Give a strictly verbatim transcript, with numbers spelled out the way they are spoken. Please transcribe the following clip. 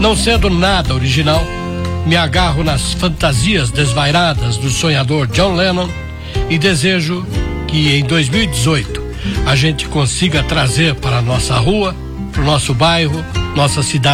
Não sendo nada original, me agarro nas fantasias desvairadas do sonhador John Lennon e desejo que em dois mil e dezoito a gente consiga trazer para a nossa rua, para o nosso bairro, nossa cidade,